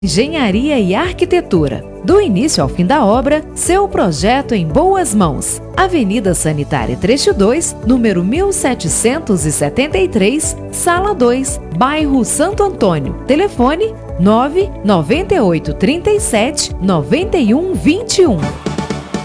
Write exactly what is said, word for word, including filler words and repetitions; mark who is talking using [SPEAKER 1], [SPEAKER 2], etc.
[SPEAKER 1] Engenharia e Arquitetura. Do início ao fim da obra, seu projeto em boas mãos. Avenida Sanitária Trecho dois, número mil setecentos e setenta e três, Sala dois, bairro Santo Antônio. Telefone nove nove oito três sete nove um dois um.